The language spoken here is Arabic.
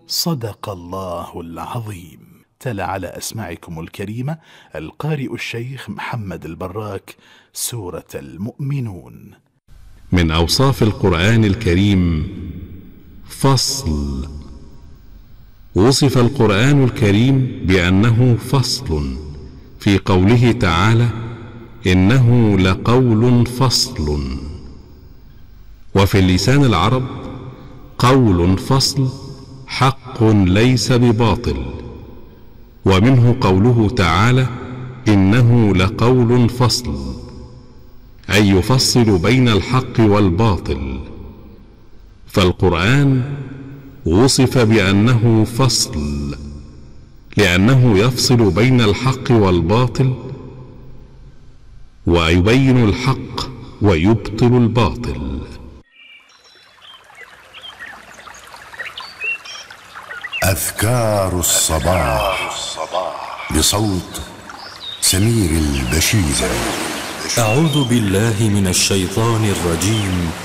صدق الله العظيم. تلا على أسماعكم الكريمة القارئ الشيخ محمد البراك سورة المؤمنون. من أوصاف القرآن الكريم فصل. وصف القرآن الكريم بأنه فصل في قوله تعالى: إنه لقول فصل. وفي اللسان العرب قول فصل حق ليس بباطل، ومنه قوله تعالى: إنه لقول فصل، أي يفصل بين الحق والباطل. فالقرآن وصف بأنه فصل لأنه يفصل بين الحق والباطل، ويبين الحق ويبطل الباطل. أذكار الصباح بصوت سمير البشير. أعوذ بالله من الشيطان الرجيم.